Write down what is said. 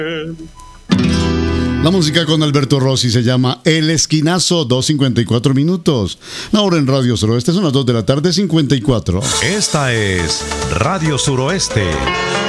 La música con Alberto Rossi se llama El Esquinazo, 2:54 minutos. Ahora en Radio Suroeste son las 2 de la tarde, 54. Esta es Radio Suroeste.